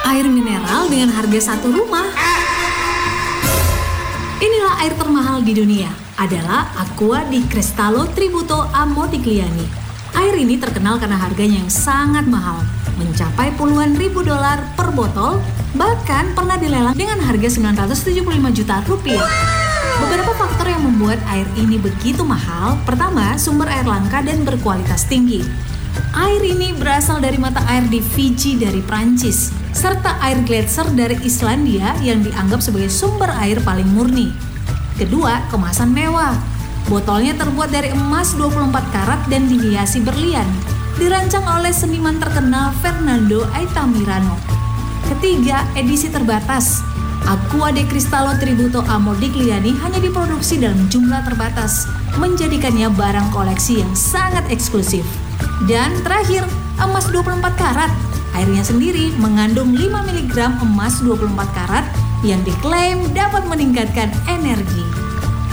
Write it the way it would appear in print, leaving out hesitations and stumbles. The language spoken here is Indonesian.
air mineral dengan harga satu rumah. Inilah air termahal di dunia, adalah Acqua di Cristallo Tributo a Modigliani. Air ini terkenal karena harganya yang sangat mahal, mencapai puluhan ribu dolar per botol, bahkan pernah dilelang dengan harga 975 juta rupiah. Beberapa faktor yang membuat air ini begitu mahal. Pertama, sumber air langka dan berkualitas tinggi. Air ini berasal dari mata air di Fiji dari Prancis, serta air gletser dari Islandia yang dianggap sebagai sumber air paling murni. Kedua, kemasan mewah. Botolnya terbuat dari emas 24 karat dan dihiasi berlian. Dirancang oleh seniman terkenal Fernando Altamirano. Ketiga, edisi terbatas. Acqua di Cristallo Tributo a Modigliani hanya diproduksi dalam jumlah terbatas, menjadikannya barang koleksi yang sangat eksklusif. Dan terakhir, emas 24 karat. Airnya sendiri mengandung 5 mg emas 24 karat yang diklaim dapat meningkatkan energi.